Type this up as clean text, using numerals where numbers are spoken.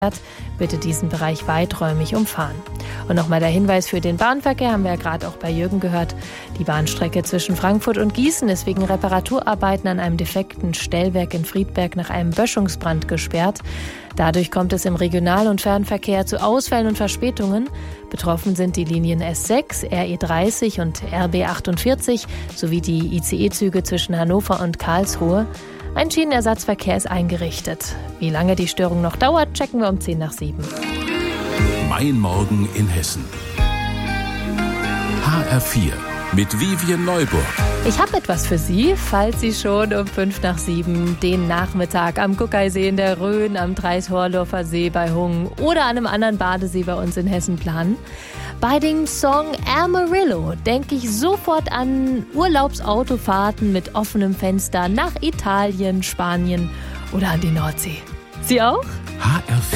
bitte diesen Bereich weiträumig umfahren. Und nochmal der Hinweis für den Bahnverkehr, haben wir ja gerade auch bei Jürgen gehört. Die Bahnstrecke zwischen Frankfurt und Gießen ist wegen Reparaturarbeiten an einem defekten Stellwerk in Friedberg nach einem Böschungsbrand gesperrt. Dadurch kommt es im Regional- und Fernverkehr zu Ausfällen und Verspätungen. Betroffen sind die Linien S6, RE30 und RB48 sowie die ICE-Züge zwischen Hannover und Karlsruhe. Ein Schienenersatzverkehr ist eingerichtet. Wie lange die Störung noch dauert, checken wir um 6:10. Mein Morgen in Hessen. HR4 mit Vivien Neuburg. Ich habe etwas für Sie, falls Sie schon um 6:05 den Nachmittag am Kuckeisee in der Rhön, am Dreis-Horndorfer See bei Hungen oder an einem anderen Badesee bei uns in Hessen planen. Bei dem Song Amarillo denke ich sofort an Urlaubsautofahrten mit offenem Fenster nach Italien, Spanien oder an die Nordsee. Sie auch? HR4